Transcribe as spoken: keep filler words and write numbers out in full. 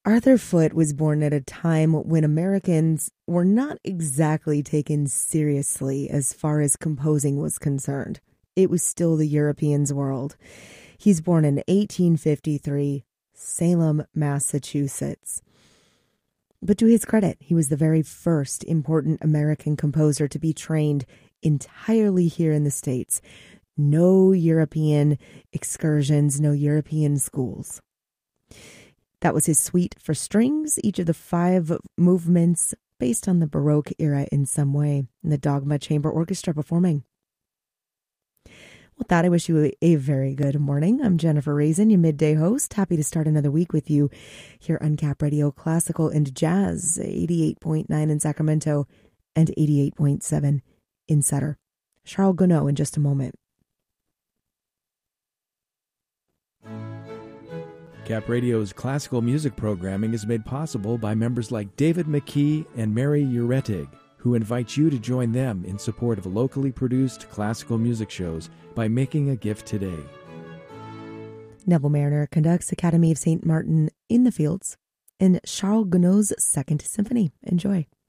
Arthur Foote was born at a time when Americans were not exactly taken seriously as far as composing was concerned. It was still the Europeans' world. He's born in eighteen fifty-three, Salem, Massachusetts. But to his credit, he was the very first important American composer to be trained entirely here in the States. No European excursions, no European schools. That was his suite for strings, each of the five movements based on the Baroque era in some way, and the Dogma Chamber Orchestra performing. With that, I wish you a very good morning. I'm Jennifer Raisin, your midday host. Happy to start another week with you here on Cap Radio Classical and Jazz, eighty-eight point nine in Sacramento and eighty-eight point seven in Sutter. Charles Gounod in just a moment. Cap Radio's classical music programming is made possible by members like David McKee and Mary Uretig, who invite you to join them in support of locally produced classical music shows by making a gift today. Neville Mariner conducts Academy of Saint Martin in the Fields in Charles Gounod's Second Symphony. Enjoy.